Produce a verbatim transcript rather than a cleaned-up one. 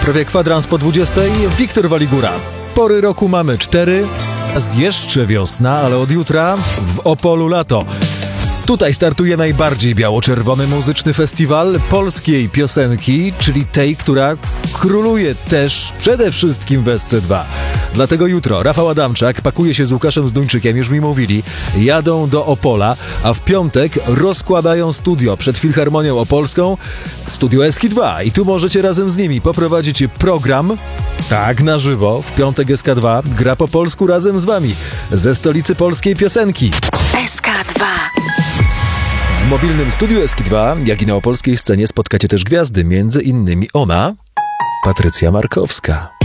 prawie kwadrans po dwudziestej. Wiktor Waligura. Pory roku mamy cztery. Jeszcze wiosna, ale od jutra w Opolu lato. Tutaj startuje najbardziej biało-czerwony muzyczny festiwal polskiej piosenki, czyli tej, która króluje też przede wszystkim w S C dwa. Dlatego jutro Rafał Adamczak pakuje się z Łukaszem Zduńczykiem, już mi mówili, jadą do Opola, a w piątek rozkładają studio przed Filharmonią Opolską, studio S K dwa. I tu możecie razem z nimi poprowadzić program, tak, na żywo. W piątek S K dwa gra po polsku razem z wami, ze stolicy polskiej piosenki. S K dwa. W mobilnym studiu S K dwa, jak i na opolskiej scenie spotkacie też gwiazdy, między innymi ona, Patrycja Markowska.